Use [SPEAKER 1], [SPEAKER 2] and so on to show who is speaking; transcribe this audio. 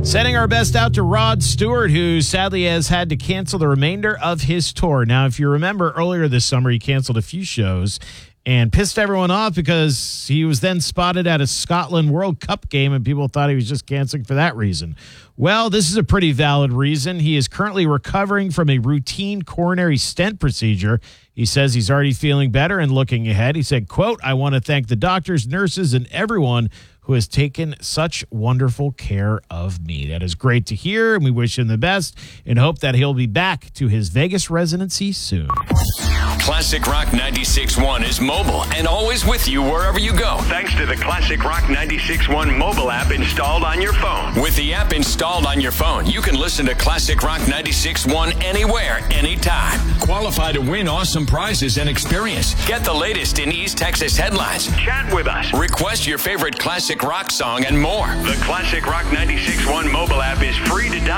[SPEAKER 1] Sending our best out to Rod Stewart, who sadly has had to cancel the remainder of his tour. Now, if you remember earlier this summer, he canceled a few shows and pissed everyone off because he was then spotted at a Scotland World Cup game and people thought he was just canceling for that reason. Well, this is a pretty valid reason. He is currently recovering from a routine coronary stent procedure. He says he's already feeling better and looking ahead. He said, quote, "I want to thank the doctors, nurses, and everyone who has taken such wonderful care of me." That is great to hear, and we wish him the best and hope that he'll be back to his Vegas residency soon.
[SPEAKER 2] Classic Rock 96.1 is mobile and always with you wherever you go.
[SPEAKER 3] Thanks to the Classic Rock 96.1 mobile app installed on your phone.
[SPEAKER 2] With the app installed on your phone, you can listen to Classic Rock 96.1 anywhere, anytime. Qualify to win awesome prizes and experience. Get the latest in East Texas headlines.
[SPEAKER 3] Chat with us.
[SPEAKER 2] Request your favorite classic rock song and more.
[SPEAKER 3] The Classic Rock 96.1 mobile app is free to download